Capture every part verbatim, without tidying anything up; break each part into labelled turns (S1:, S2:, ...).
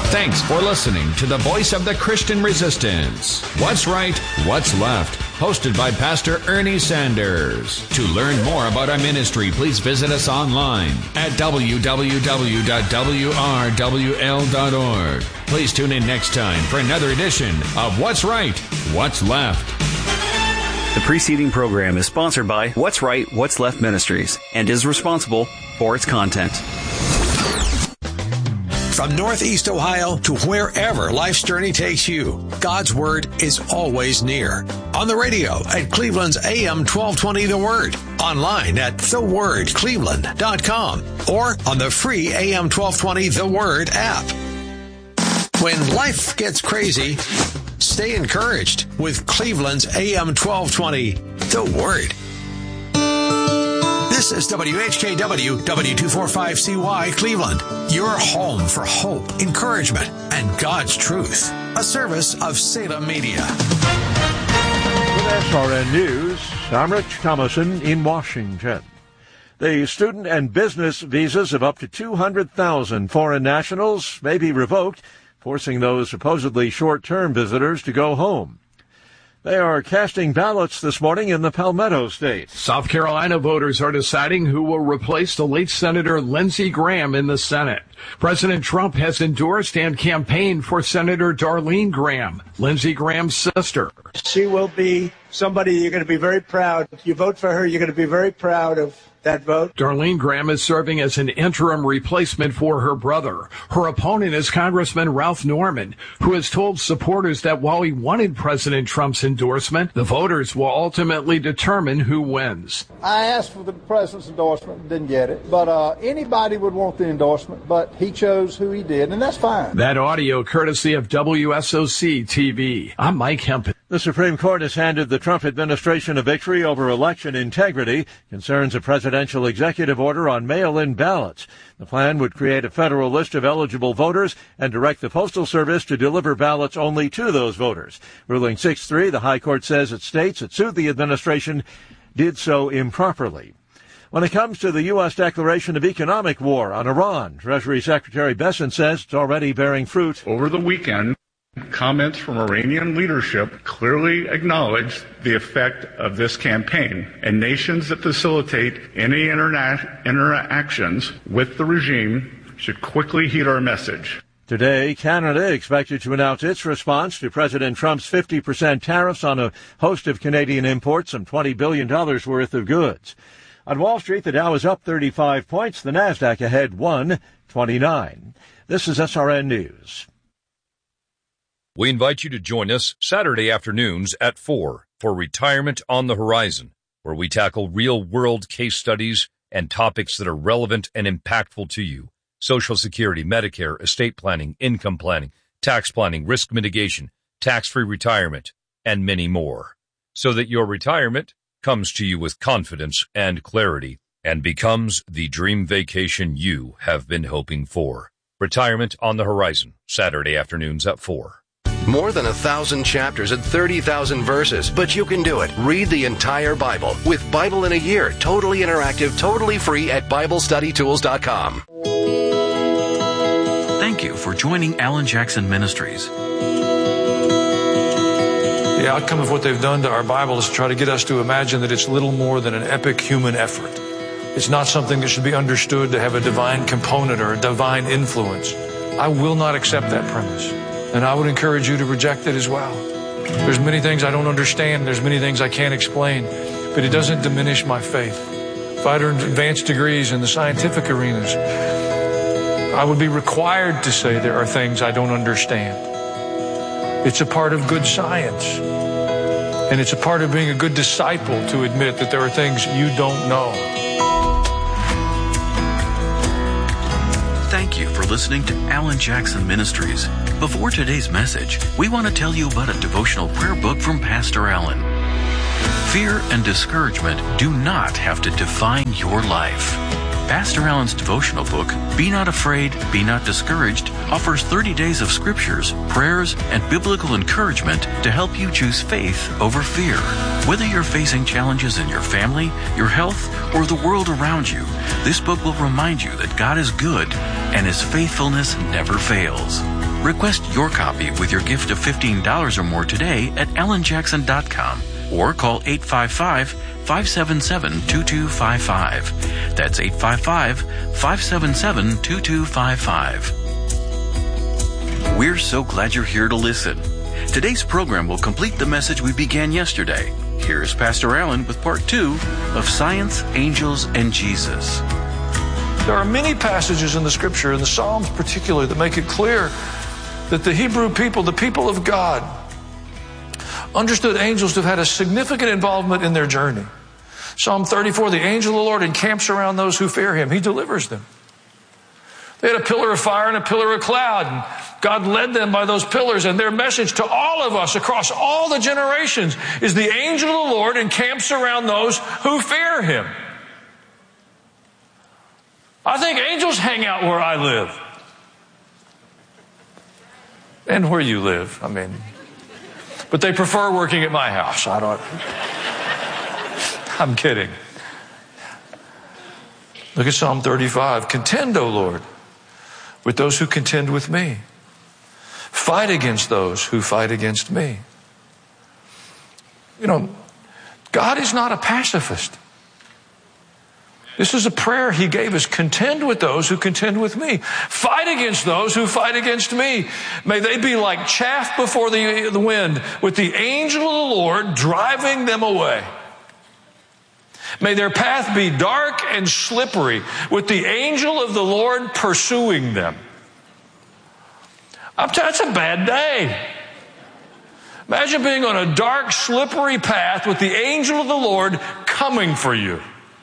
S1: Thanks for listening to the voice of the Christian resistance. What's right, what's left? Hosted by Pastor Ernie Sanders. To learn more about our ministry, please visit us online at w w w dot w r w l dot org. Please tune in next time for another edition of What's Right, What's Left.
S2: The preceding program is sponsored by What's Right, What's Left Ministries and is responsible for its content.
S3: From Northeast Ohio to wherever life's journey takes you, God's Word is always near. On the radio at Cleveland's A M twelve twenty The Word, online at the word cleveland dot com, or on the free A M twelve twenty The Word app. When life gets crazy, stay encouraged with Cleveland's A M twelve twenty The Word. This is W H K W, W two forty-five C Y, Cleveland, your home for hope, encouragement, and God's truth. A service of Salem Media.
S4: With S R N News, I'm Rich Thomason in Washington. The student and business visas of up to two hundred thousand foreign nationals may be revoked, forcing those supposedly short-term visitors to go home. They are casting ballots this morning in the Palmetto State.
S5: South Carolina voters are deciding who will replace the late Senator Lindsey Graham in the Senate. President Trump has endorsed and campaigned for Senator Darlene Graham, Lindsey Graham's sister.
S6: She will be somebody you're going to be very proud. If you vote for her, you're going to be very proud of that vote.
S5: Darlene Graham is serving as an interim replacement for her brother. Her opponent is Congressman Ralph Norman, who has told supporters that while he wanted President Trump's endorsement, the voters will ultimately determine who wins.
S7: I asked for the president's endorsement, didn't get it. But uh, anybody would want the endorsement, but he chose who he did, and that's fine.
S5: That audio courtesy of W S O C T V. I'm Mike Hempel.
S4: The Supreme Court has handed the Trump administration a victory over election integrity. Concerns a presidential executive order on mail-in ballots. The plan would create a federal list of eligible voters and direct the Postal Service to deliver ballots only to those voters. Ruling six three, the High Court says it states it sued the administration did so improperly. When it comes to the U S declaration of economic war on Iran, Treasury Secretary Bessent says it's already bearing fruit.
S8: Over the weekend, comments from Iranian leadership clearly acknowledged the effect of this campaign, and nations that facilitate any interna- interactions with the regime should quickly heed our message.
S4: Today, Canada expected to announce its response to President Trump's fifty percent tariffs on a host of Canadian imports, some twenty billion dollars worth of goods. On Wall Street, the Dow is up thirty-five points, the Nasdaq ahead one twenty-nine. This is S R N News.
S9: We invite you to join us Saturday afternoons at four for Retirement on the Horizon, where we tackle real-world case studies and topics that are relevant and impactful to you. Social Security, Medicare, estate planning, income planning, tax planning, risk mitigation, tax-free retirement, and many more, so that your retirement comes to you with confidence and clarity and becomes the dream vacation you have been hoping for. Retirement on the Horizon, Saturday afternoons at four.
S10: More than a thousand chapters and thirty thousand verses, but you can do it. Read the entire Bible with Bible in a Year, totally interactive, totally free at Bible Study Tools dot com.
S11: Thank you for joining Alan Jackson Ministries.
S12: The outcome of what they've done to our Bible is to try to get us to imagine that it's little more than an epic human effort. It's not something that should be understood to have a divine component or a divine influence. I will not accept that premise. And I would encourage you to reject it as well. There's many things I don't understand. There's many things I can't explain. But it doesn't diminish my faith. If I had earned advanced degrees in the scientific arenas, I would be required to say there are things I don't understand. It's a part of good science. And it's a part of being a good disciple to admit that there are things you don't know.
S11: Thank you for listening to Alan Jackson Ministries. Before today's message, we want to tell you about a devotional prayer book from Pastor Alan. Fear and discouragement do not have to define your life. Pastor Alan's devotional book, Be Not Afraid, Be Not Discouraged, offers thirty days of scriptures, prayers, and biblical encouragement to help you choose faith over fear. Whether you're facing challenges in your family, your health, or the world around you, this book will remind you that God is good and His faithfulness never fails. Request your copy with your gift of fifteen dollars or more today at alan jackson dot com or call eight five five, five seven seven, two two five five. That's eight five five, five seven seven, two two five five. We're so glad you're here to listen. Today's program will complete the message we began yesterday. Here's Pastor Allen with part two of Science, Angels, and Jesus.
S12: There are many passages in the Scripture, in the Psalms particularly, that make it clear that the Hebrew people, the people of God, understood angels to have had a significant involvement in their journey. Psalm thirty-four, the angel of the Lord encamps around those who fear him. He delivers them. They had a pillar of fire and a pillar of cloud, and God led them by those pillars, and their message to all of us across all the generations is the angel of the Lord encamps around those who fear him. I think angels hang out where I live. And where you live, I mean. But they prefer working at my house. I don't. I'm kidding. Look at Psalm thirty-five. Contend, O Lord, with those who contend with me. Fight against those who fight against me. You know, God is not a pacifist. This is a prayer he gave us. Contend with those who contend with me. Fight against those who fight against me. May they be like chaff before the, the wind, with the angel of the Lord driving them away. May their path be dark and slippery, with the angel of the Lord pursuing them. I'm telling you, that's a bad day. Imagine being on a dark, slippery path with the angel of the Lord coming for you.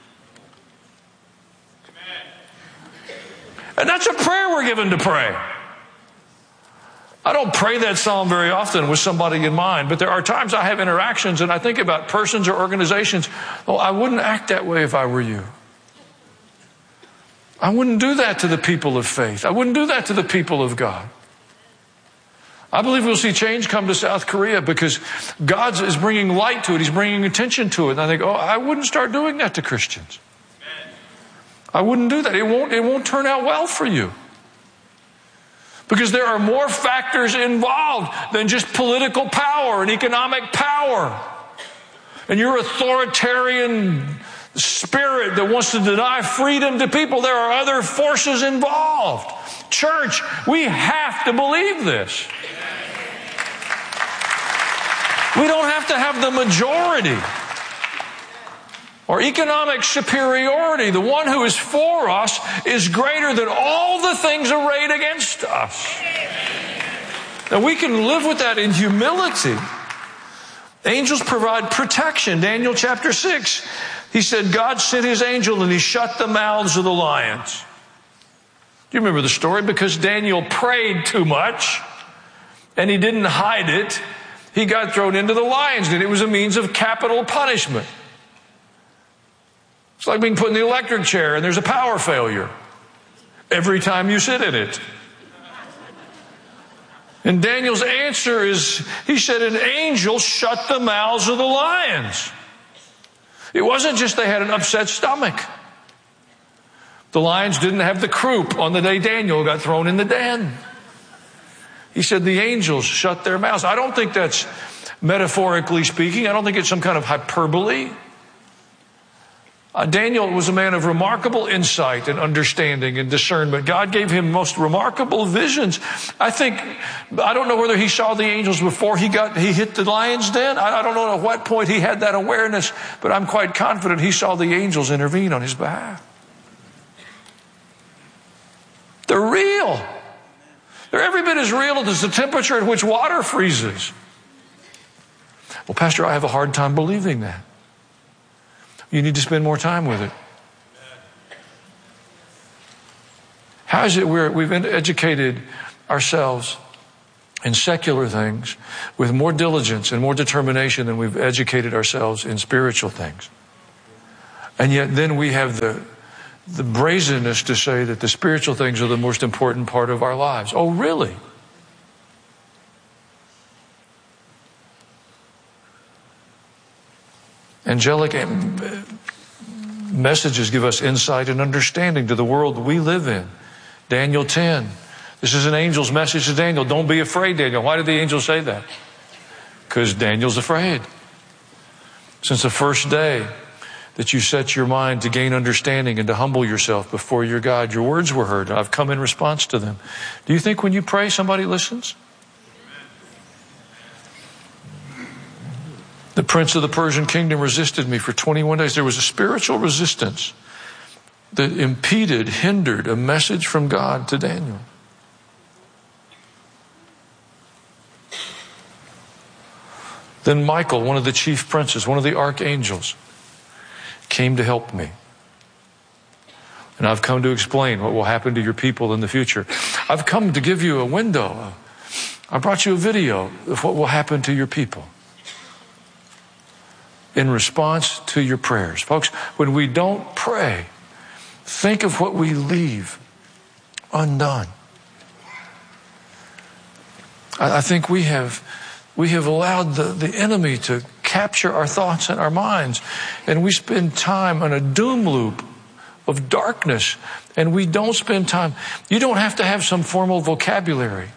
S12: And that's a prayer we're given to pray. I don't pray that psalm very often with somebody in mind, but there are times I have interactions and I think about persons or organizations. Oh, I wouldn't act that way if I were you. I wouldn't do that to the people of faith. I wouldn't do that to the people of God. I believe we'll see change come to South Korea because God is bringing light to it. He's bringing attention to it. And I think, oh, I wouldn't start doing that to Christians. I wouldn't do that. It won't, it won't turn out well for you. Because there are more factors involved than just political power and economic power. And your authoritarian spirit that wants to deny freedom to people, there are other forces involved. Church, we have to believe this. We don't have to have the majority or economic superiority. The one who is for us is greater than all the things arrayed against us. And we can live with that in humility. Angels provide protection. Daniel chapter six, he said God sent his angel and he shut the mouths of the lions. Do you remember the story? Because Daniel prayed too much and he didn't hide it, he got thrown into the lions den. It was a means of capital punishment. It's like being put in the electric chair and there's a power failure every time you sit in it. And Daniel's answer is, he said, an angel shut the mouths of the lions. It wasn't just they had an upset stomach. The lions didn't have the croup on the day Daniel got thrown in the den. He said the angels shut their mouths. I don't think that's metaphorically speaking. I don't think it's some kind of hyperbole. Uh, Daniel was a man of remarkable insight and understanding and discernment. God gave him most remarkable visions. I think, I don't know whether he saw the angels before he got, he hit the lion's den. I, I don't know at what point he had that awareness, but I'm quite confident he saw the angels intervene on his behalf. They're real. They're every bit as real as the temperature at which water freezes. Well, Pastor, I have a hard time believing that. You need to spend more time with it. How is it we're, we've educated ourselves in secular things with more diligence and more determination than we've educated ourselves in spiritual things? And yet then we have the, the brazenness to say that the spiritual things are the most important part of our lives. Oh, really? Angelic messages give us insight and understanding to the world we live in. Daniel ten, This is an angel's message to Daniel. Don't be afraid, Daniel. Why did the angel say that? Because Daniel's afraid. Since the first day that you set your mind to gain understanding and to humble yourself before your God, your words were heard. I've come in response to them. Do you think when you pray somebody listens? The prince of the Persian kingdom resisted me for twenty-one days. There was a spiritual resistance that impeded, hindered a message from God to Daniel. Then Michael, one of the chief princes, one of the archangels, came to help me. And I've come to explain what will happen to your people in the future. I've come to give you a window. I brought you a video of what will happen to your people in response to your prayers. Folks, when we don't pray, think of what we leave undone. I, I think we have we have allowed the, the enemy to capture our thoughts and our minds, and we spend time on a doom loop of darkness, and we don't spend time. You don't have to have some formal vocabulary.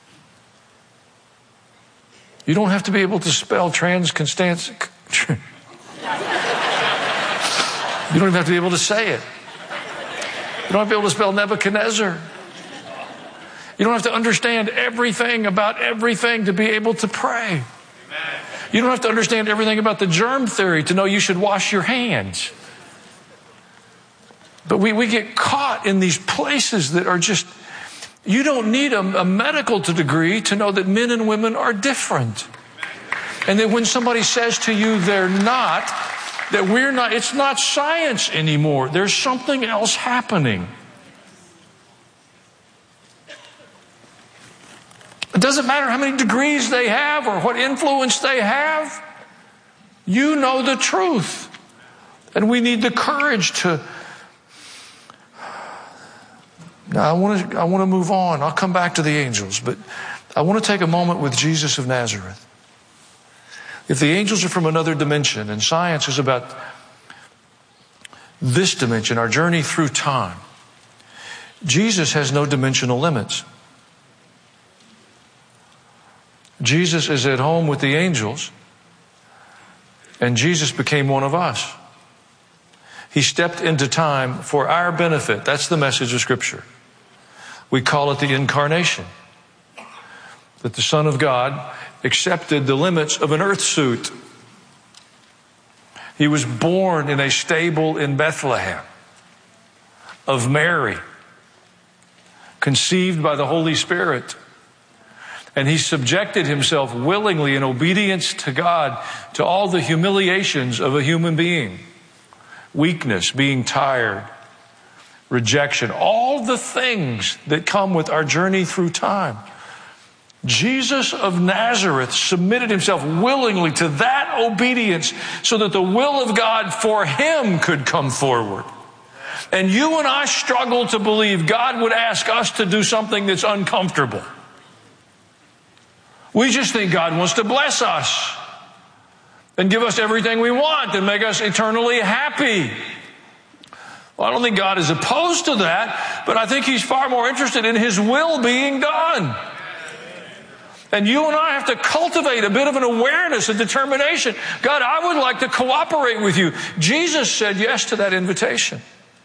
S12: You don't have to be able to spell transconstance. You don't even have to be able to say it. You don't have to be able to spell Nebuchadnezzar. You don't have to understand everything about everything to be able to pray. You don't have to understand everything about the germ theory to know you should wash your hands. But we, we get caught in these places that are just, you don't need a, a medical degree to know that men and women are different. And that when somebody says to you they're not, that we're not, it's not science anymore. There's something else happening. It doesn't matter how many degrees they have or what influence they have. You know the truth. And we need the courage to... Now, I want to, I want to move on. I'll come back to the angels, but I want to take a moment with Jesus of Nazareth. If the angels are from another dimension and science is about this dimension, our journey through time, Jesus has no dimensional limits. Jesus is at home with the angels, and Jesus became one of us. He stepped into time for our benefit. That's the message of Scripture. We call it the incarnation. That the Son of God accepted the limits of an earth suit. He was born in a stable in Bethlehem of Mary, conceived by the Holy Spirit. And he subjected himself willingly in obedience to God to all the humiliations of a human being. Weakness, being tired, rejection, all the things that come with our journey through time. Jesus of Nazareth submitted himself willingly to that obedience so that the will of God for him could come forward. And you and I struggle to believe God would ask us to do something that's uncomfortable. We just think God wants to bless us and give us everything we want and make us eternally happy. Well, I don't think God is opposed to that, but I think he's far more interested in his will being done. And you and I have to cultivate a bit of an awareness and determination. God, I would like to cooperate with you. Jesus said yes to that invitation.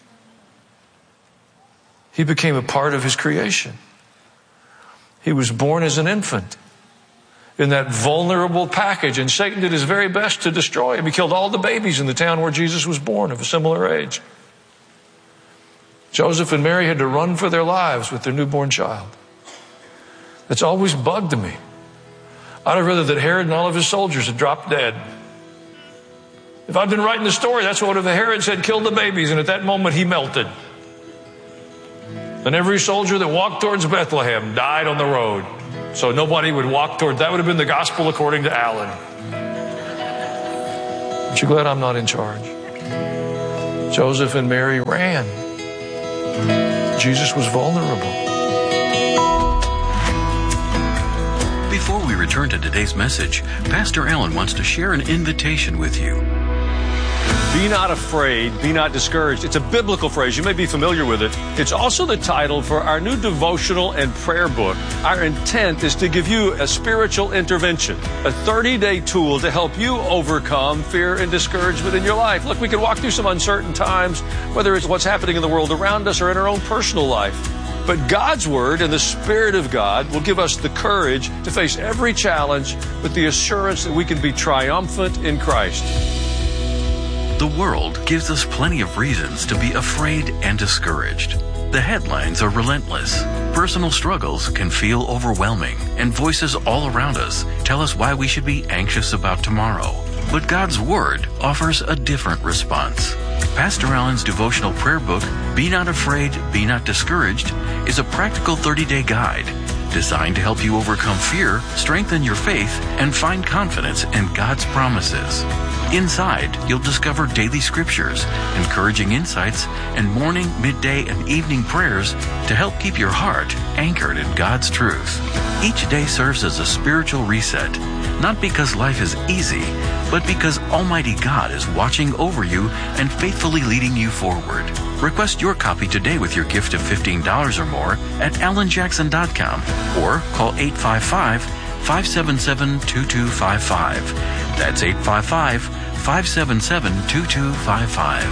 S12: He became a part of his creation. He was born as an infant in that vulnerable package, and Satan did his very best to destroy him. He killed all the babies in the town where Jesus was born of a similar age. Joseph and Mary had to run for their lives with their newborn child. It's always bugged me. I'd have rather that Herod and all of his soldiers had dropped dead. If I'd been writing the story, that's what if Herod said, kill the babies, and at that moment he melted. And every soldier that walked towards Bethlehem died on the road. So nobody would walk toward, that would have been the gospel according to Alan. Aren't you glad I'm not in charge? Joseph and Mary ran. Jesus was vulnerable.
S11: Before we return to today's message, Pastor Allen wants to share an invitation with you.
S12: Be not afraid, be not discouraged. It's a biblical phrase. You may be familiar with it. It's also the title for our new devotional and prayer book. Our intent is to give you a spiritual intervention, a thirty-day tool to help you overcome fear and discouragement in your life. Look, we can walk through some uncertain times, whether it's what's happening in the world around us or in our own personal life. But God's Word and the Spirit of God will give us the courage to face every challenge with the assurance that we can be triumphant in Christ.
S11: The world gives us plenty of reasons to be afraid and discouraged. The headlines are relentless. Personal struggles can feel overwhelming, and voices all around us tell us why we should be anxious about tomorrow. But God's Word offers a different response. Pastor Allen's devotional prayer book, Be Not Afraid, Be Not Discouraged, is a practical thirty-day guide designed to help you overcome fear, strengthen your faith, and find confidence in God's promises. Inside, you'll discover daily scriptures, encouraging insights, and morning, midday, and evening prayers to help keep your heart anchored in God's truth. Each day serves as a spiritual reset, not because life is easy, but because Almighty God is watching over you and faithfully leading you forward. Request your copy today with your gift of fifteen dollars or more at alan jackson dot com or call eight five five, five seven seven, two two five five. That's eight five five, five seven seven, two two five five.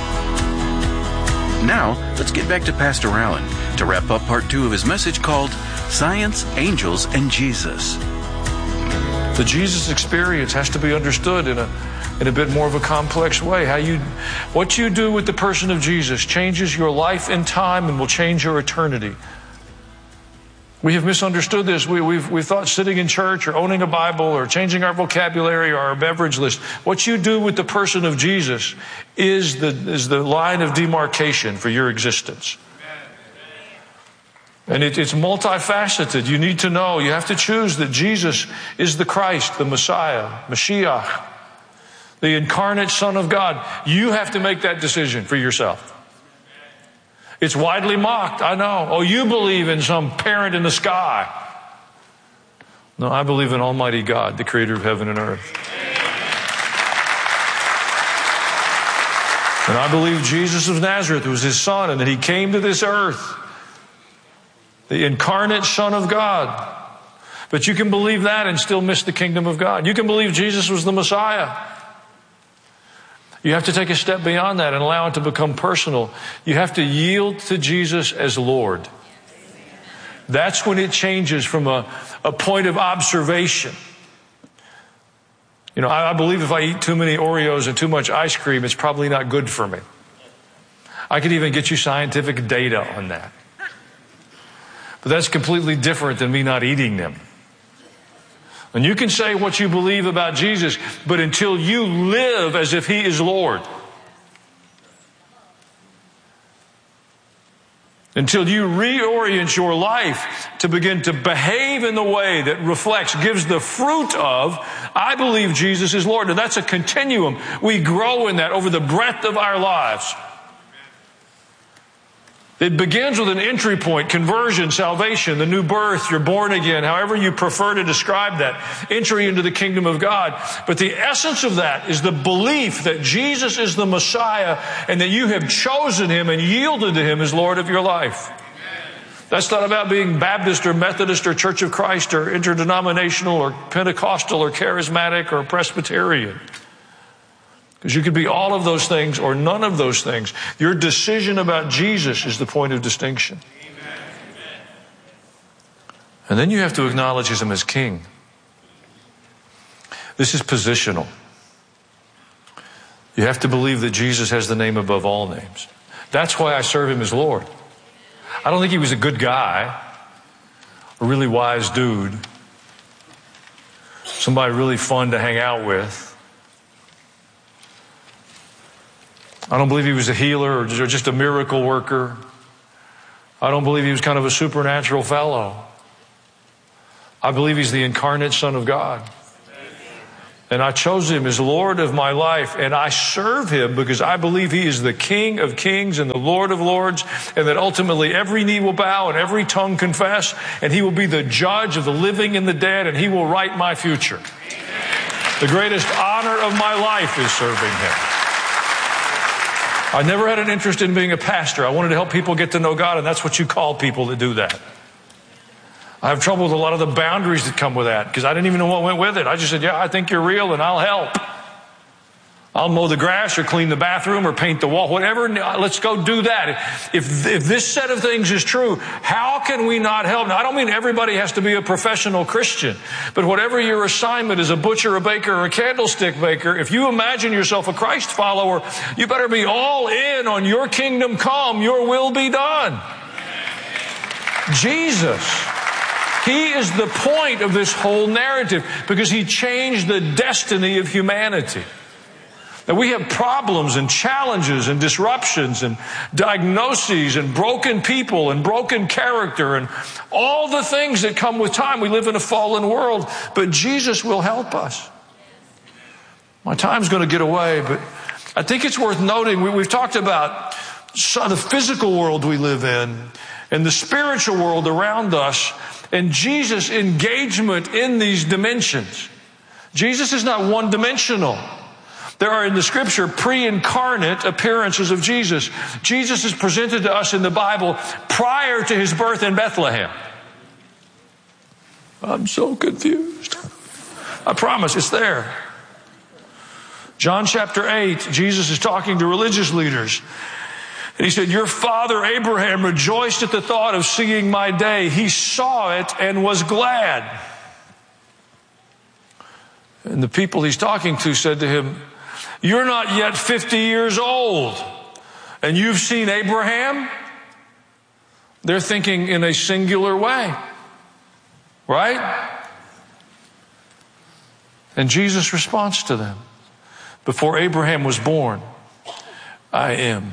S11: Now, let's get back to Pastor Allen to wrap up part two of his message called Science, Angels, and Jesus.
S12: The Jesus experience has to be understood in a in a bit more of a complex way. How you, what you do with the person of Jesus changes your life in time and will change your eternity. We have misunderstood this. We, we've, we thought sitting in church or owning a Bible or changing our vocabulary or our beverage list. What you do with the person of Jesus is the, is the line of demarcation for your existence. And it, it's multifaceted. You need to know, you have to choose that Jesus is the Christ, the Messiah, Mashiach, the incarnate Son of God. You have to make that decision for yourself. It's widely mocked, I know. Oh, you believe in some parent in the sky. No, I believe in Almighty God, the creator of heaven and earth. And I believe Jesus of Nazareth was his son and that he came to this earth, the incarnate Son of God. But you can believe that and still miss the kingdom of God. You can believe Jesus was the Messiah. You have to take a step beyond that and allow it to become personal. You have to yield to Jesus as Lord. That's when it changes from a, a point of observation. You know, I, I believe if I eat too many Oreos and too much ice cream, it's probably not good for me. I could even get you scientific data on that. But that's completely different than me not eating them. And you can say what you believe about Jesus, but until you live as if he is Lord, until you reorient your life to begin to behave in the way that reflects, gives the fruit of, I believe Jesus is Lord. And that's a continuum. We grow in that over the breadth of our lives. It begins with an entry point, conversion, salvation, the new birth, you're born again, however you prefer to describe that, entry into the kingdom of God. But the essence of that is the belief that Jesus is the Messiah and that you have chosen him and yielded to him as Lord of your life. That's not about being Baptist or Methodist or Church of Christ or interdenominational or Pentecostal or charismatic or Presbyterian. Because you could be all of those things or none of those things. Your decision about Jesus is the point of distinction. Amen. And then you have to acknowledge him as King. This is positional. You have to believe that Jesus has the name above all names. That's why I serve him as Lord. I don't think he was a good guy, a really wise dude, somebody really fun to hang out with. I don't believe he was a healer or just a miracle worker. I don't believe he was kind of a supernatural fellow. I believe he's the incarnate Son of God. And I chose him as Lord of my life, and I serve him because I believe he is the King of kings and the Lord of lords, and that ultimately every knee will bow and every tongue confess, and he will be the judge of the living and the dead, and he will write my future. The greatest honor of my life is serving him. I never had an interest in being a pastor. I wanted to help people get to know God, and that's what you call people that do that. I have trouble with a lot of the boundaries that come with that because I didn't even know what went with it. I just said, yeah, I think you're real and I'll help. I'll mow the grass or clean the bathroom or paint the wall, whatever. Let's go do that. If, if this set of things is true, how can we not help? Now, I don't mean everybody has to be a professional Christian, but whatever your assignment as a butcher, a baker, or a candlestick maker, if you imagine yourself a Christ follower, you better be all in on your kingdom come, your will be done. Jesus. He is the point of this whole narrative because he changed the destiny of humanity. Now, we have problems and challenges and disruptions and diagnoses and broken people and broken character and all the things that come with time. We live in a fallen world, but Jesus will help us. My time's going to get away, but I think it's worth noting we, we've talked about the physical world we live in and the spiritual world around us and Jesus' engagement in these dimensions. Jesus is not one-dimensional. There are in the scripture pre-incarnate appearances of Jesus. Jesus is presented to us in the Bible prior to his birth in Bethlehem. I'm so confused. I promise it's there. John chapter eight, Jesus is talking to religious leaders. And he said, your father Abraham rejoiced at the thought of seeing my day. He saw it and was glad. And the people he's talking to said to him, you're not yet fifty years old, and you've seen Abraham? They're thinking in a singular way, right? And Jesus responds to them, before Abraham was born, I am.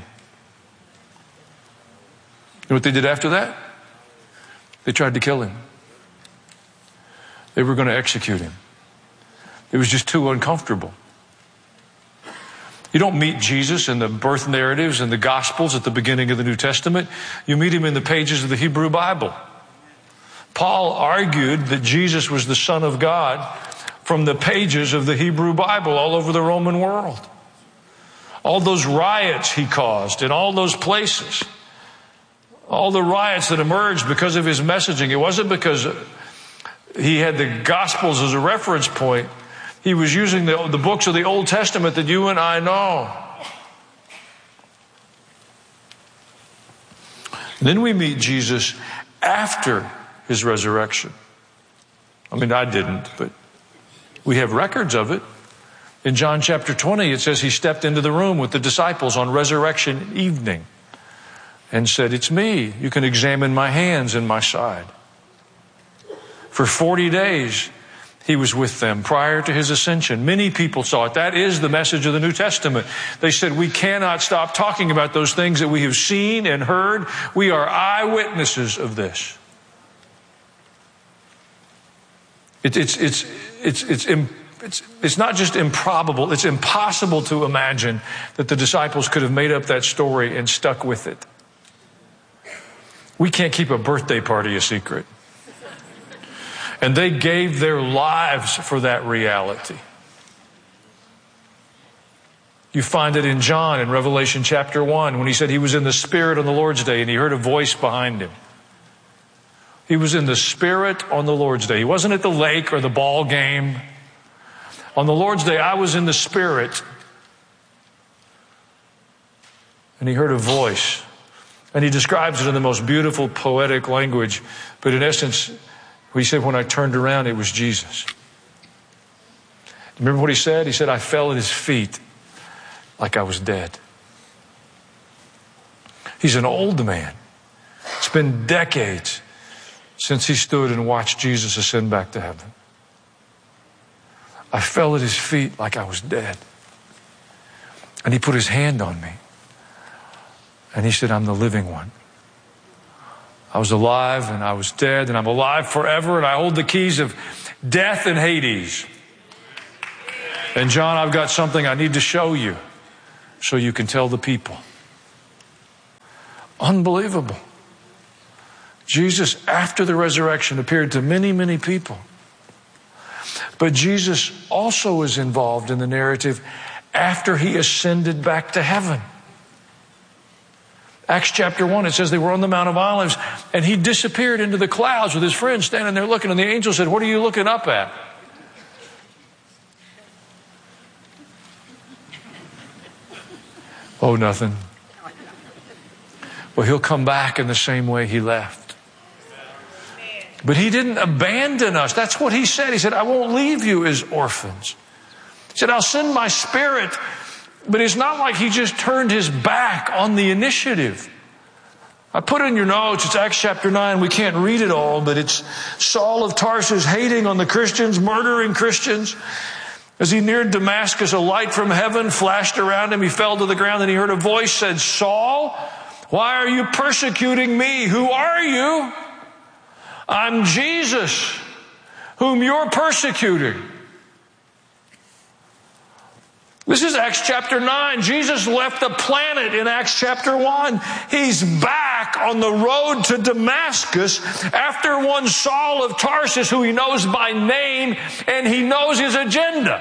S12: You know what they did after that? They tried to kill him. They were going to execute him. It was just too uncomfortable. You don't meet Jesus in the birth narratives and the Gospels at the beginning of the New Testament. You meet him in the pages of the Hebrew Bible. Paul argued that Jesus was the Son of God from the pages of the Hebrew Bible all over the Roman world. All those riots he caused in all those places. All the riots that emerged because of his messaging. It wasn't because he had the Gospels as a reference point. He was using the, the books of the Old Testament that you and I know. And then we meet Jesus after his resurrection. I mean, I didn't, but we have records of it. In John chapter twenty, it says he stepped into the room with the disciples on resurrection evening and said, it's me. You can examine my hands and my side. For forty days, he was with them prior to his ascension. Many people saw it. That is the message of the New Testament. They said, we cannot stop talking about those things that we have seen and heard. We are eyewitnesses of this. It, it's, it's, it's, it's, it's, it's not just improbable. It's impossible to imagine that the disciples could have made up that story and stuck with it. We can't keep a birthday party a secret. And they gave their lives for that reality. You find it in John in Revelation chapter one when he said he was in the Spirit on the Lord's day and he heard a voice behind him. He was in the Spirit on the Lord's day. He wasn't at the lake or the ball game. On the Lord's day, I was in the Spirit. And he heard a voice. And he describes it in the most beautiful poetic language. But in essence, he said, when I turned around, it was Jesus. Remember what he said? He said, I fell at his feet like I was dead. He's an old man. It's been decades since he stood and watched Jesus ascend back to heaven. I fell at his feet like I was dead. And he put his hand on me. And he said, I'm the living one. I was alive and I was dead and I'm alive forever and I hold the keys of death and Hades. And John, I've got something I need to show you so you can tell the people. Unbelievable. Jesus, after the resurrection, appeared to many, many people. But Jesus also is involved in the narrative after he ascended back to heaven. Acts chapter one, it says they were on the Mount of Olives, and he disappeared into the clouds with his friends standing there looking, and the angel said, "What are you looking up at?" Oh, nothing. Well, he'll come back in the same way he left. But he didn't abandon us. That's what he said. He said, "I won't leave you as orphans." He said, "I'll send my Spirit." But it's not like he just turned his back on the initiative. I put in your notes, it's Acts chapter nine. We can't read it all, but it's Saul of Tarsus hating on the Christians, murdering Christians. As he neared Damascus, a light from heaven flashed around him. He fell to the ground, and he heard a voice said, "Saul, why are you persecuting me? Who are you?" "I'm Jesus, whom you're persecuting." This is Acts chapter nine. Jesus left the planet in Acts chapter one. He's back on the road to Damascus after one Saul of Tarsus, who he knows by name, and he knows his agenda.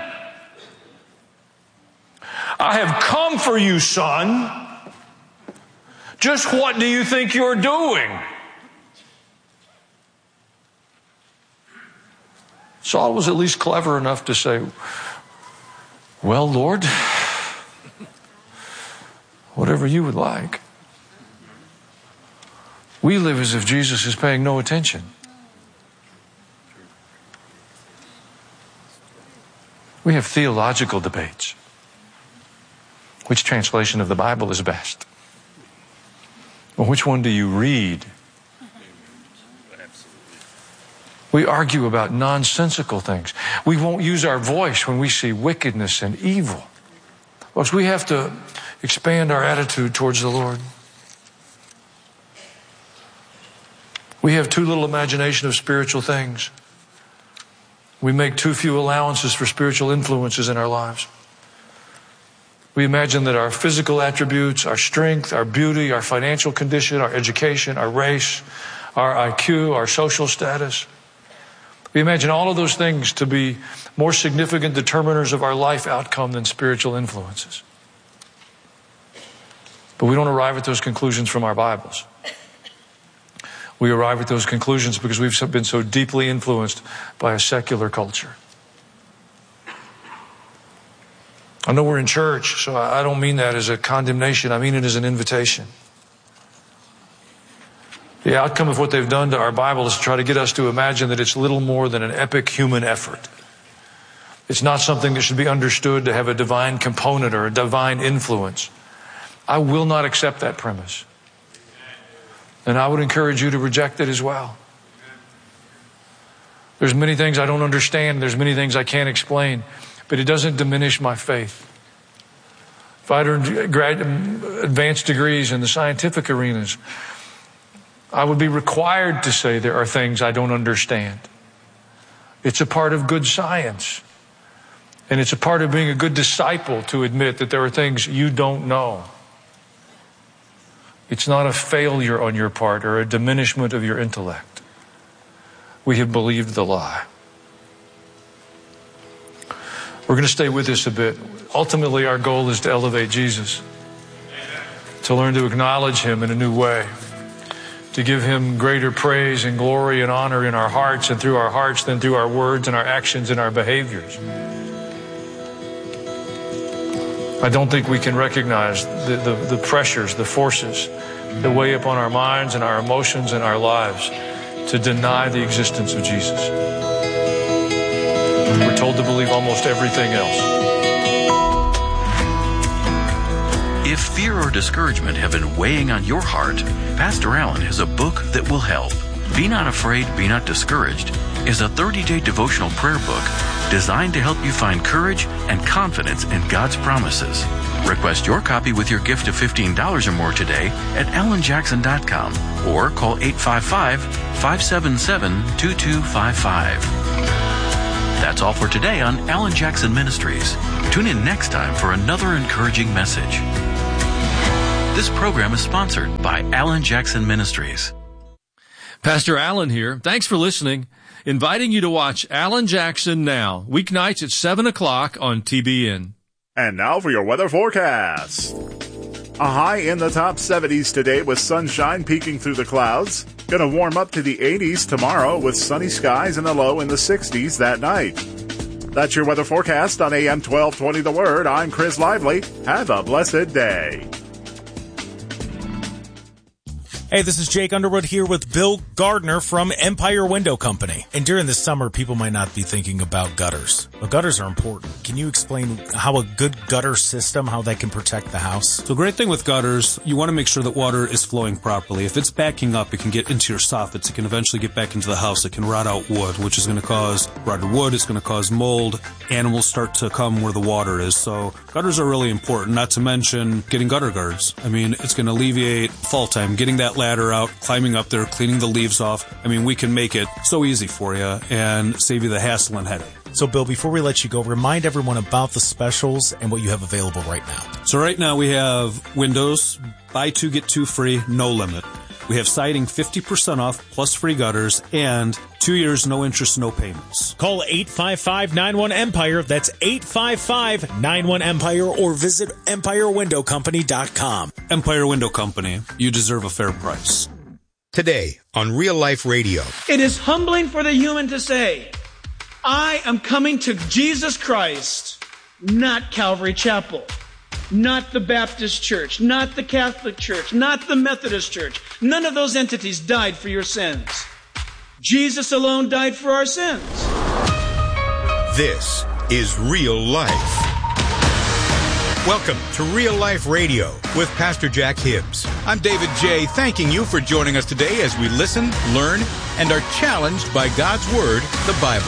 S12: "I have come for you, son. Just what do you think you're doing?" Saul was at least clever enough to say, "Well, Lord, whatever you would like." We live as if Jesus is paying no attention. We have theological debates. Which translation of the Bible is best? Well, which one do you read? We argue about nonsensical things. We won't use our voice when we see wickedness and evil. Folks, we have to expand our attitude towards the Lord. We have too little imagination of spiritual things. We make too few allowances for spiritual influences in our lives. We imagine that our physical attributes, our strength, our beauty, our financial condition, our education, our race, our I Q, our social status, we imagine all of those things to be more significant determiners of our life outcome than spiritual influences. But we don't arrive at those conclusions from our Bibles. We arrive at those conclusions because we've been so deeply influenced by a secular culture. I know we're in church, so I don't mean that as a condemnation. I mean it as an invitation. The outcome of what they've done to our Bible is to try to get us to imagine that it's little more than an epic human effort. It's not something that should be understood to have a divine component or a divine influence. I will not accept that premise. And I would encourage you to reject it as well. There's many things I don't understand. There's many things I can't explain. But it doesn't diminish my faith. If I had grad- advanced degrees in the scientific arenas, I would be required to say there are things I don't understand. It's a part of good science. And it's a part of being a good disciple to admit that there are things you don't know. It's not a failure on your part or a diminishment of your intellect. We have believed the lie. We're going to stay with this a bit. Ultimately, our goal is to elevate Jesus, to learn to acknowledge him in a new way, to give him greater praise and glory and honor in our hearts and through our hearts than through our words and our actions and our behaviors. I don't think we can recognize the, the, the pressures, the forces that weigh upon our minds and our emotions and our lives to deny the existence of Jesus. We're told to believe almost everything else.
S11: If fear or discouragement have been weighing on your heart, Pastor Allen has a book that will help. Be Not Afraid, Be Not Discouraged is a thirty-day devotional prayer book designed to help you find courage and confidence in God's promises. Request your copy with your gift of fifteen dollars or more today at alan jackson dot com or call eight five five, five seven seven, two two five five. That's all for today on Alan Jackson Ministries. Tune in next time for another encouraging message. This program is sponsored by Alan Jackson Ministries.
S13: Pastor Allen here. Thanks for listening. Inviting you to watch Alan Jackson Now, weeknights at seven o'clock on T B N.
S14: And now for your weather forecast. A high in the top seventies today with sunshine peeking through the clouds. Gonna warm up to the eighties tomorrow with sunny skies and a low in the sixties that night. That's your weather forecast on A M twelve twenty The Word. I'm Chris Lively. Have a blessed day.
S15: Hey, this is Jake Underwood here with Bill Gardner from Empire Window Company. And during the summer, people might not be thinking about gutters. But gutters are important. Can you explain how a good gutter system, how that can protect the house?
S16: So great thing with gutters, you want to make sure that water is flowing properly. If it's backing up, it can get into your soffits. It can eventually get back into the house. It can rot out wood, which is going to cause rotted wood. It's going to cause mold. Animals start to come where the water is. So gutters are really important, not to mention getting gutter guards. I mean, it's going to alleviate fall time, getting that ladder out, climbing up there, cleaning the leaves off. I mean, we can make it so easy for you and save you the hassle and headache.
S15: So, Bill, before we let you go, remind everyone about the specials and what you have available right now.
S16: So right now we have windows, buy two, get two free, no limit. We have siding fifty percent off, plus free gutters, and two years, no interest, no payments.
S15: Call eight five five, nine one, EMPIRE. That's eight five five, nine one, EMPIRE, or visit empire window company dot com.
S16: Empire Window Company. You deserve a fair price.
S17: Today on Real Life Radio.
S18: It is humbling for the human to say, I am coming to Jesus Christ, not Calvary Chapel, not the Baptist Church, not the Catholic Church, not the Methodist Church. None of those entities died for your sins. Jesus alone died for our sins.
S17: This is Real Life. Welcome to Real Life Radio with Pastor Jack Hibbs. I'm David J., thanking you for joining us today as we listen, learn, and are challenged by God's Word, the Bible.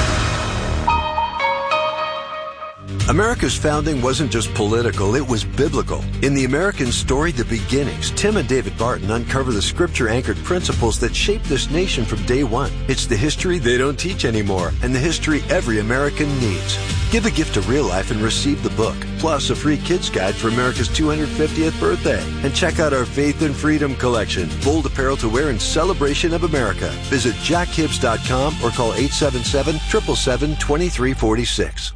S19: America's founding wasn't just political, it was biblical. In the American story, The Beginnings, Tim and David Barton uncover the scripture-anchored principles that shaped this nation from day one. It's the history they don't teach anymore, and the history every American needs. Give a gift to Real Life and receive the book, plus a free kids guide for America's two hundred fiftieth birthday. And check out our Faith and Freedom collection, bold apparel to wear in celebration of America. Visit jack hibbs dot com or call eight seven seven, seven seven seven, two three four six.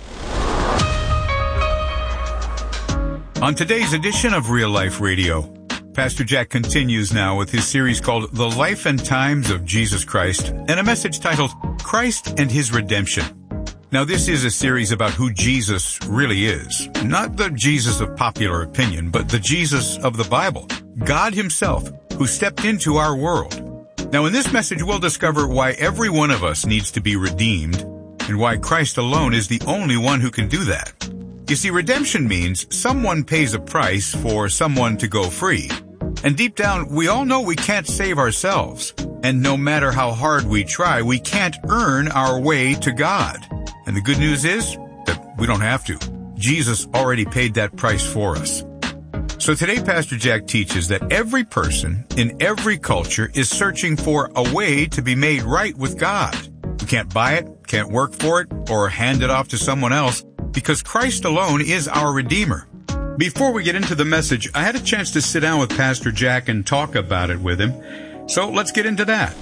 S17: On today's edition of Real Life Radio, Pastor Jack continues now with his series called The Life and Times of Jesus Christ and a message titled Christ and His Redemption. Now, this is a series about who Jesus really is. Not the Jesus of popular opinion, but the Jesus of the Bible. God Himself, who stepped into our world. Now, in this message, we'll discover why every one of us needs to be redeemed and why Christ alone is the only one who can do that. You see, redemption means someone pays a price for someone to go free. And deep down, we all know we can't save ourselves. And no matter how hard we try, we can't earn our way to God. And the good news is that we don't have to. Jesus already paid that price for us. So today, Pastor Jack teaches that every person in every culture is searching for a way to be made right with God. We can't buy it, can't work for it, or hand it off to someone else, because Christ alone is our Redeemer. Before we get into the message, I had a chance to sit down with Pastor Jack and talk about it with him. So let's get into that.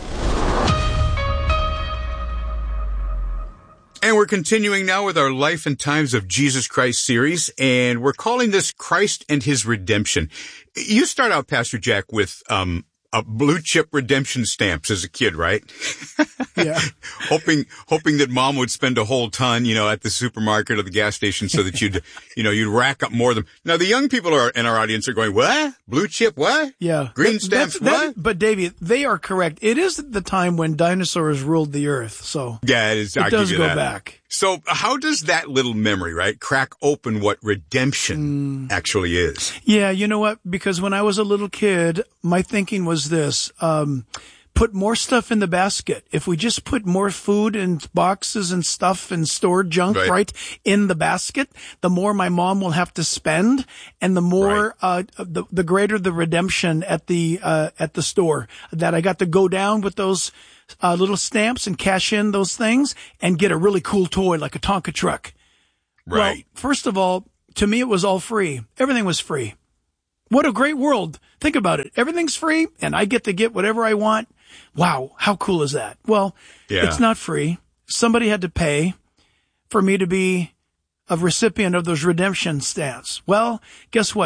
S17: And we're continuing now with our Life and Times of Jesus Christ series, and we're calling this Christ and His Redemption. You start out, Pastor Jack, with um a blue chip redemption stamps as a kid, right?
S20: Yeah.
S17: hoping, hoping that mom would spend a whole ton, you know, at the supermarket or the gas station so that you'd, you know, you'd rack up more of them. Now, the young people are in our audience are going, what? Blue chip, what?
S20: Yeah.
S17: Green
S20: that,
S17: stamps,
S20: that,
S17: what?
S20: But, Davey, they are correct. It is the time when dinosaurs ruled the earth, so.
S17: Yeah, it is.
S20: It
S17: I'll
S20: does
S17: give you
S20: go
S17: that.
S20: back.
S17: So how does that little memory, right, crack open what redemption mm. actually is?
S20: Yeah, you know what? Because when I was a little kid, my thinking was this, um, put more stuff in the basket. If we just put more food and boxes and stuff and stored junk, right, right in the basket, the more my mom will have to spend and the more, right. uh, the, the greater the redemption at the, uh, at the store that I got to go down with those Uh, little stamps and cash in those things and get a really cool toy like a Tonka truck.
S17: Right.
S20: Well, first of all, to me, it was all free. Everything was free. What a great world. Think about it. Everything's free and I get to get whatever I want. Wow. How cool is that? Well, yeah. It's not free. Somebody had to pay for me to be a recipient of those redemption stamps. Well, guess what?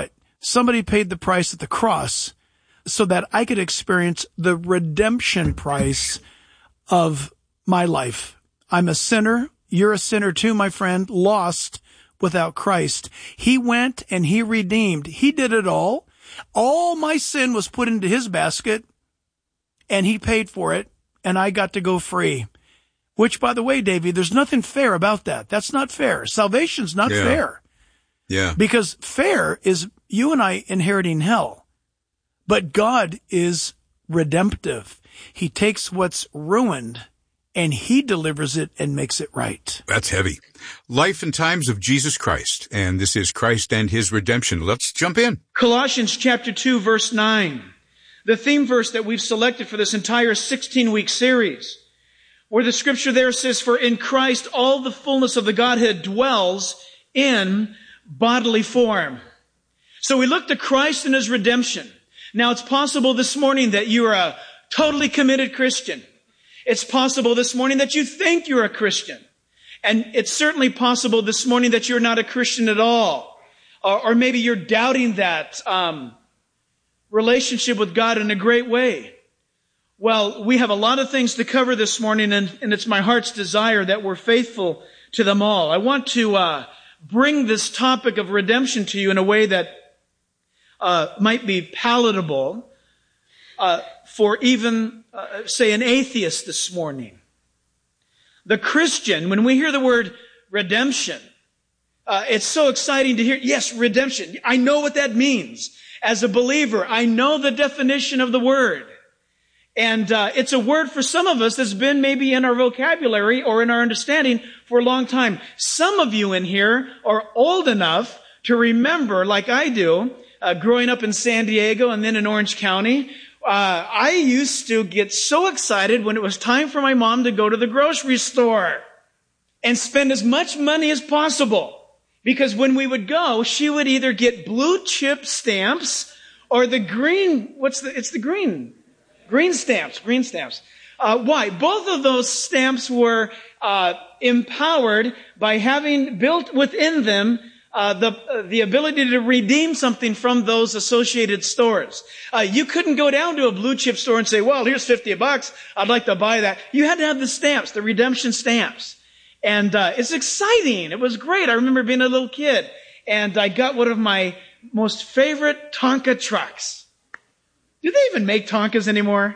S20: Somebody paid the price at the cross so that I could experience the redemption price of my life. I'm a sinner. You're a sinner too, my friend, lost without Christ. He went and he redeemed. He did it all. All my sin was put into his basket, and he paid for it, and I got to go free. Which, by the way, Davey, there's nothing fair about that. That's not fair. Salvation's not
S17: Yeah.
S20: fair.
S17: Yeah.
S20: Because fair is you and I inheriting hell. But God is redemptive. He takes what's ruined and he delivers it and makes it right.
S17: That's heavy. Life and Times of Jesus Christ. And this is Christ and His Redemption. Let's jump in.
S18: Colossians chapter two, verse nine. The theme verse that we've selected for this entire sixteen-week series, where the scripture there says, "For in Christ all the fullness of the Godhead dwells in bodily form." So we look to Christ and His redemption. Now, it's possible this morning that you are a totally committed Christian. It's possible this morning that you think you're a Christian. And it's certainly possible this morning that you're not a Christian at all. Or, or maybe you're doubting that um, relationship with God in a great way. Well, we have a lot of things to cover this morning, and, and it's my heart's desire that we're faithful to them all. I want to uh, bring this topic of redemption to you in a way that uh, might be palatable uh, for even, uh, say, an atheist this morning. The Christian, when we hear the word redemption, uh, it's so exciting to hear, yes, redemption. I know what that means. As a believer, I know the definition of the word. And uh, it's a word for some of us that's been maybe in our vocabulary or in our understanding for a long time. Some of you in here are old enough to remember, like I do, uh, growing up in San Diego and then in Orange County, uh, I used to get so excited when it was time for my mom to go to the grocery store and spend as much money as possible. Because when we would go, she would either get blue chip stamps or the green, what's the, it's the green, green stamps, green stamps. Uh, why? Both of those stamps were uh, empowered by having built within them uh, the uh, the ability to redeem something from those associated stores. Uh, you couldn't go down to a blue chip store and say, well, here's fifty bucks. I'd like to buy that. You had to have the stamps, the redemption stamps. And uh, it's exciting. It was great. I remember being a little kid, and I got one of my most favorite Tonka trucks. Do they even make Tonkas anymore?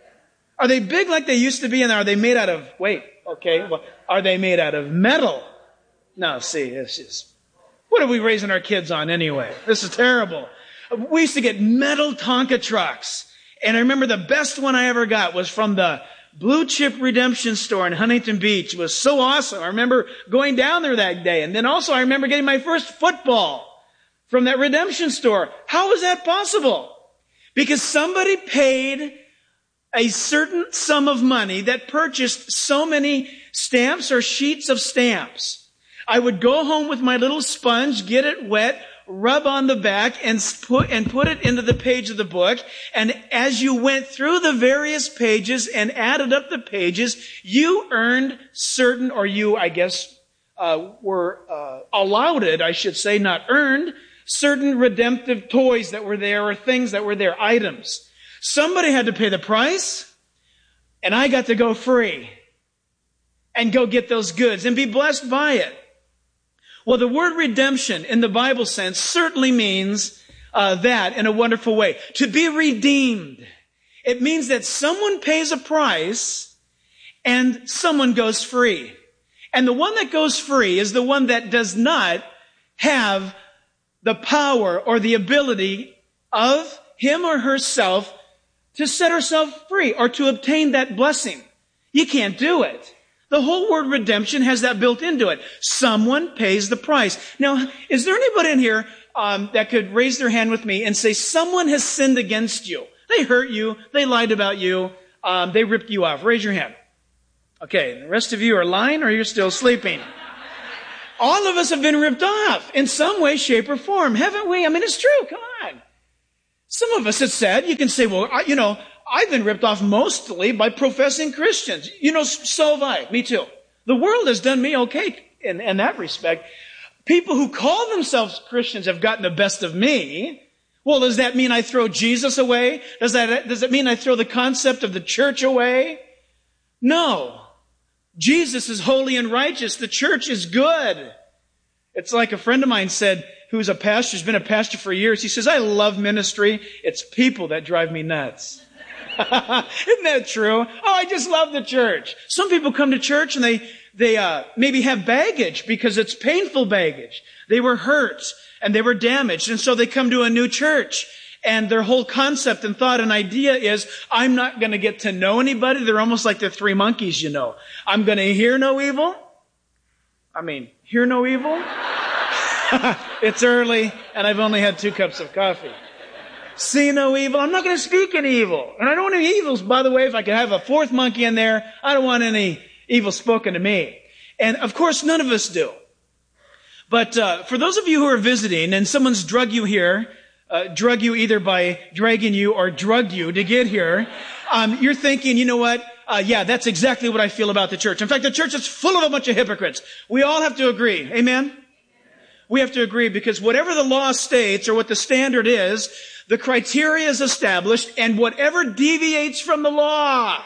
S18: Are they big like they used to be, and are they made out of, wait, okay, well, are they made out of metal? No, see, it's just, what are we raising our kids on anyway? This is terrible. We used to get metal Tonka trucks, and I remember the best one I ever got was from the Blue Chip Redemption Store in Huntington Beach. It was so awesome. I remember going down there that day. And then also I remember getting my first football from that redemption store. How was that possible? Because somebody paid a certain sum of money that purchased so many stamps or sheets of stamps. I would go home with my little sponge, get it wet, rub on the back, and put and put it into the page of the book. And as you went through the various pages and added up the pages, you earned certain, or you, I guess, uh, were uh, allowed, I should say, not earned, certain redemptive toys that were there or things that were there, items. Somebody had to pay the price, and I got to go free and go get those goods and be blessed by it. Well, the word redemption in the Bible sense certainly means uh, that in a wonderful way. To be redeemed. It means that someone pays a price and someone goes free. And the one that goes free is the one that does not have the power or the ability of him or herself to set herself free or to obtain that blessing. You can't do it. The whole word redemption has that built into it. Someone pays the price. Now, is there anybody in here um, that could raise their hand with me and say, someone has sinned against you? They hurt you. They lied about you. Um, they ripped you off. Raise your hand. Okay, the rest of you are lying or you're still sleeping. All of us have been ripped off in some way, shape, or form, haven't we? I mean, it's true. Come on. Some of us, it's sad. You can say, well, I, you know, I've been ripped off mostly by professing Christians. You know, so have I. Me too. The world has done me okay in, in that respect. People who call themselves Christians have gotten the best of me. Well, does that mean I throw Jesus away? Does that, does it mean I throw the concept of the church away? No. Jesus is holy and righteous. The church is good. It's like a friend of mine said, who's a pastor, has been a pastor for years. He says, I love ministry. It's people that drive me nuts. Isn't that true? Oh, I just love the church. Some people come to church and they, they, uh, maybe have baggage because it's painful baggage. They were hurt and they were damaged. And so they come to a new church and their whole concept and thought and idea is, I'm not going to get to know anybody. They're almost like the three monkeys, you know. I'm going to hear no evil. I mean, hear no evil. It's early and I've only had two cups of coffee. See no evil. I'm not going to speak any evil. And I don't want any evils. By the way, if I could have a fourth monkey in there, I don't want any evil spoken to me. And of course, none of us do. But uh, for those of you who are visiting and someone's drug you here, uh, drug you either by dragging you or drugged you to get here, um, you're thinking, you know what? Uh, yeah, that's exactly what I feel about the church. In fact, the church is full of a bunch of hypocrites. We all have to agree. Amen? We have to agree because whatever the law states or what the standard is, the criteria is established, and whatever deviates from the law,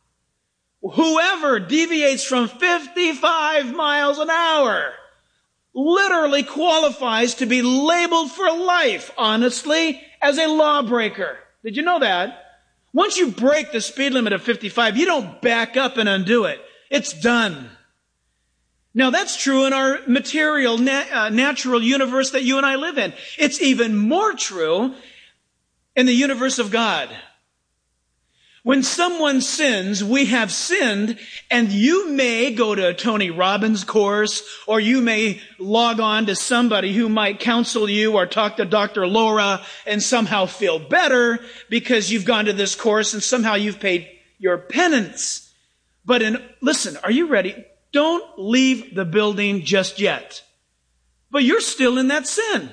S18: whoever deviates from fifty-five miles an hour, literally qualifies to be labeled for life, honestly, as a lawbreaker. Did you know that? Once you break the speed limit of fifty-five, you don't back up and undo it. It's done. Now that's true in our material, na- uh, natural universe that you and I live in. It's even more true in the universe of God. When someone sins, we have sinned, and you may go to a Tony Robbins course, or you may log on to somebody who might counsel you or talk to Doctor Laura and somehow feel better because you've gone to this course and somehow you've paid your penance. But in, listen, are you ready? Don't leave the building just yet. But you're still in that sin.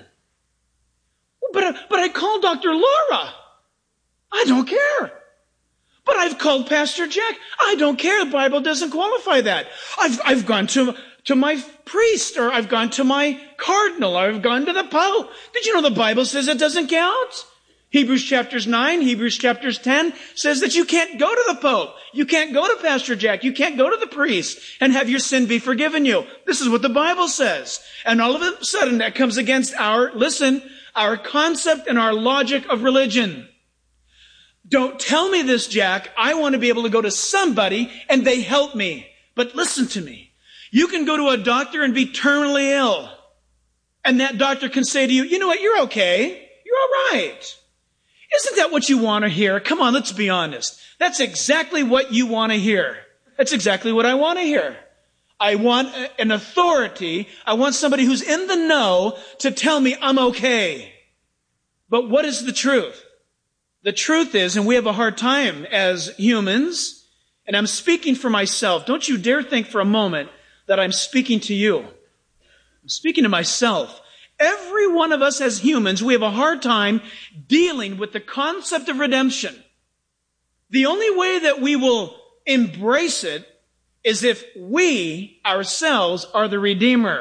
S18: But, but I called Doctor Laura. I don't care. But I've called Pastor Jack. I don't care. The Bible doesn't qualify that. I've, I've gone to, to my priest, or I've gone to my cardinal, or I've gone to the Pope. Did you know the Bible says it doesn't count? Hebrews chapters nine, Hebrews chapters ten says that you can't go to the Pope. You can't go to Pastor Jack. You can't go to the priest and have your sin be forgiven you. This is what the Bible says. And all of a sudden that comes against our, listen, our concept and our logic of religion. Don't tell me this, Jack. I want to be able to go to somebody and they help me. But listen to me. You can go to a doctor and be terminally ill. And that doctor can say to you, you know what, you're okay. You're all right. Isn't that what you want to hear? Come on, let's be honest. That's exactly what you want to hear. That's exactly what I want to hear. I want an authority. I want somebody who's in the know to tell me I'm okay. But what is the truth? The truth is, and we have a hard time as humans, and I'm speaking for myself. Don't you dare think for a moment that I'm speaking to you. I'm speaking to myself. Every one of us as humans, we have a hard time dealing with the concept of redemption. The only way that we will embrace it is if we ourselves are the Redeemer.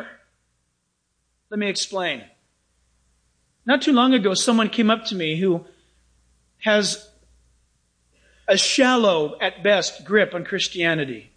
S18: Let me explain. Not too long ago, someone came up to me who has a shallow, at best, grip on Christianity.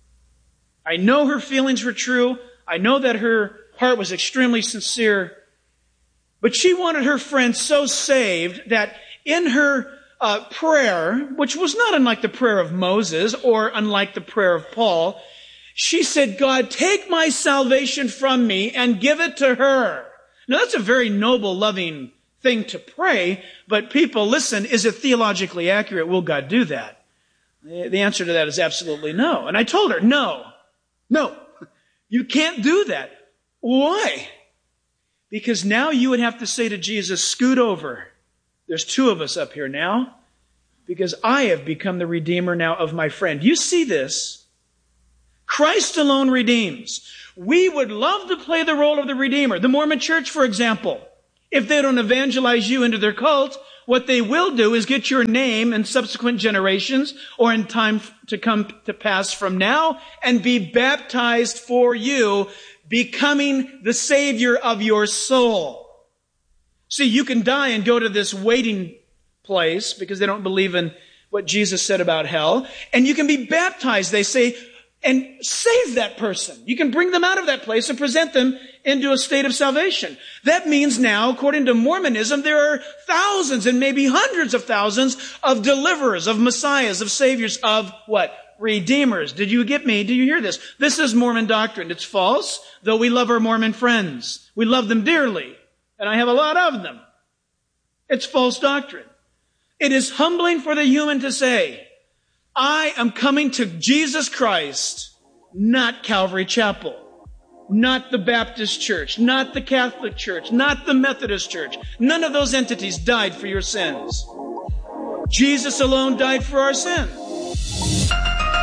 S18: I know her feelings were true. I know that her heart was extremely sincere. But she wanted her friend so saved that in her uh, prayer, which was not unlike the prayer of Moses or unlike the prayer of Paul, she said, God, take my salvation from me and give it to her. Now that's a very noble, loving thing to pray, but people, listen, is it theologically accurate? Will God do that? The answer to that is absolutely no. And I told her, no, no, you can't do that. Why? Because now you would have to say to Jesus, scoot over. There's two of us up here now, because I have become the Redeemer now of my friend. You see this? Christ alone redeems. We would love to play the role of the Redeemer. The Mormon Church, for example, if they don't evangelize you into their cult, what they will do is get your name in subsequent generations or in time to come to pass from now and be baptized for you, becoming the Savior of your soul. See, you can die and go to this waiting place because they don't believe in what Jesus said about hell. And you can be baptized, they say, and save that person. You can bring them out of that place and present them into a state of salvation. That means now, according to Mormonism, there are thousands and maybe hundreds of thousands of deliverers, of messiahs, of saviors, of what? Redeemers. Did you get me? Do you hear this? This is Mormon doctrine. It's false, though we love our Mormon friends. We love them dearly, and I have a lot of them. It's false doctrine. It is humbling for the human to say, I am coming to Jesus Christ, not Calvary Chapel, not the Baptist Church, not the Catholic Church, not the Methodist Church. None of those entities died for your sins. Jesus alone died for our sins.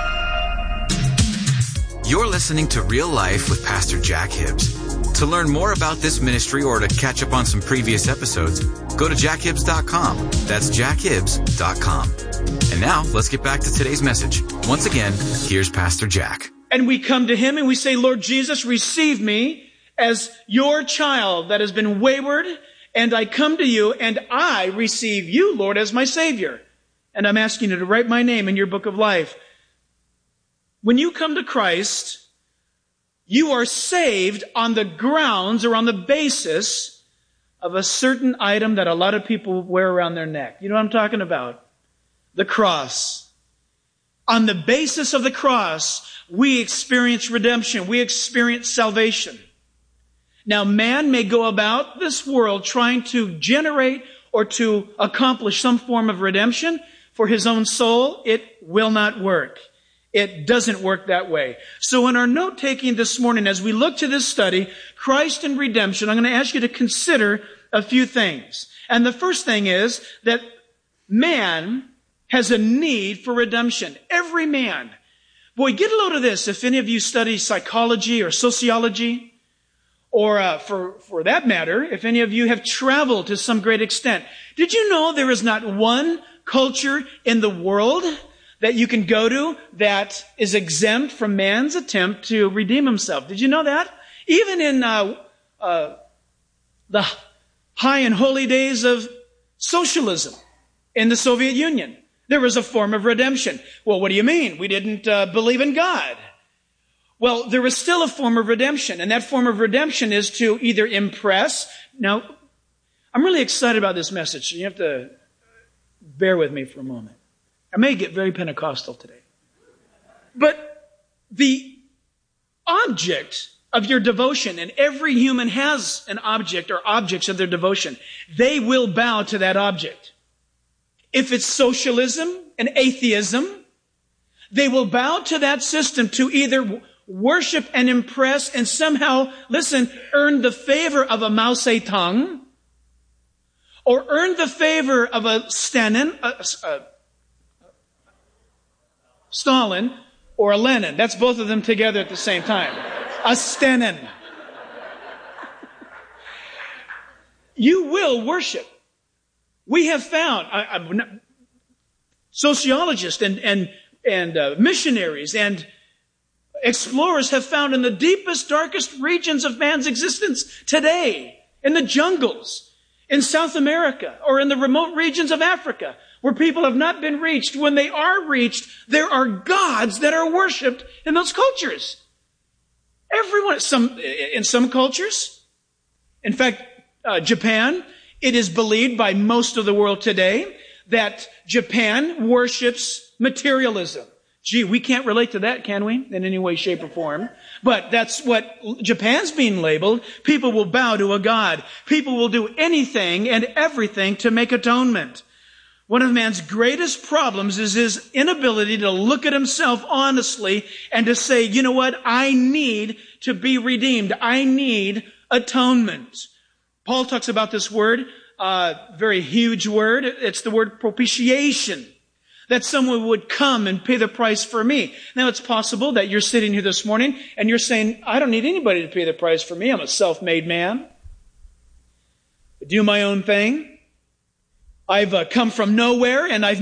S21: You're listening to Real Life with Pastor Jack Hibbs. To learn more about this ministry or to catch up on some previous episodes, go to jack hibbs dot com. That's jack hibbs dot com. And now, let's get back to today's message. Once again, here's Pastor Jack.
S18: And we come to Him and we say, Lord Jesus, receive me as your child that has been wayward, and I come to you and I receive you, Lord, as my Savior. And I'm asking you to write my name in your book of life. When you come to Christ, you are saved on the grounds or on the basis of a certain item that a lot of people wear around their neck. You know what I'm talking about? The cross. On the basis of the cross, we experience redemption. We experience salvation. Now, man may go about this world trying to generate or to accomplish some form of redemption for his own soul. It will not work. It doesn't work that way. So in our note-taking this morning, as we look to this study, Christ and redemption, I'm going to ask you to consider a few things. And the first thing is that man has a need for redemption. Every man. Boy, get a load of this. If any of you study psychology or sociology, or uh, for, for that matter, if any of you have traveled to some great extent, did you know there is not one culture in the world that you can go to that is exempt from man's attempt to redeem himself? Did you know that? Even in uh, uh, the high and holy days of socialism in the Soviet Union, there was a form of redemption. Well, what do you mean? We didn't uh, believe in God. Well, there is still a form of redemption, and that form of redemption is to either impress. Now, I'm really excited about this message, so you have to bear with me for a moment. I may get very Pentecostal today. But the object of your devotion, and every human has an object or objects of their devotion, they will bow to that object. If it's socialism and atheism, they will bow to that system to either worship and impress and somehow, listen, earn the favor of a Mao Zedong, or earn the favor of a Stalin, a, a, Stalin, or a Lenin. That's both of them together at the same time. A Stalin. You will worship. We have found, I, I'm not, sociologists and, and, and uh, missionaries and explorers have found in the deepest, darkest regions of man's existence today, in the jungles, in South America, or in the remote regions of Africa, where people have not been reached. When they are reached, there are gods that are worshipped in those cultures. Everyone, some, in some cultures, in fact, uh, Japan, it is believed by most of the world today that Japan worships materialism. Gee, we can't relate to that, can we? In any way, shape, or form. But that's what Japan's being labeled. People will bow to a god. People will do anything and everything to make atonement. One of man's greatest problems is his inability to look at himself honestly and to say, you know what? I need to be redeemed. I need atonement. Paul talks about this word, uh, very huge word. It's the word propitiation. That someone would come and pay the price for me. Now, it's possible that you're sitting here this morning and you're saying, I don't need anybody to pay the price for me. I'm a self-made man. I do my own thing. I've uh, come from nowhere and I've